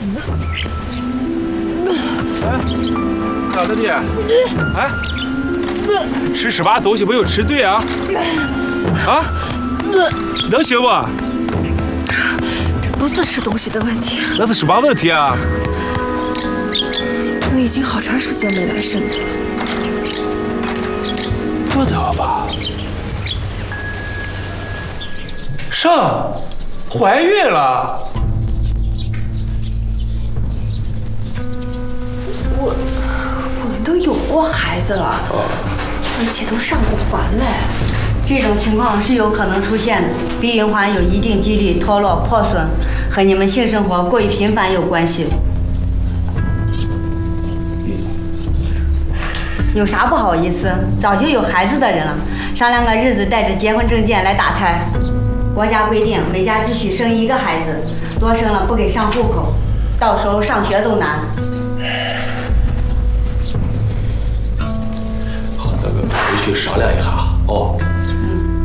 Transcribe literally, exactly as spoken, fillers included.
哎，咋的的？哎，吃什么东西没有吃对啊？啊？能行不？ 这不是吃东西的问题， 那是什么问题啊？ 我已经好长时间没来深圳了。 不能吧？上，怀孕了？ 我我们都有过孩子了，而且都上过环嘞。 这种情况是有可能出现的，避孕环有一定几率脱落破损，和你们性生活过于频繁有关系。有啥不好意思？早就有孩子的人了，商量个日子，带着结婚证件来打胎。国家规定，每家只许生一个孩子，多生了不给上户口，到时候上学都难。 好，咱们回去商量一下啊。哦。 嗯。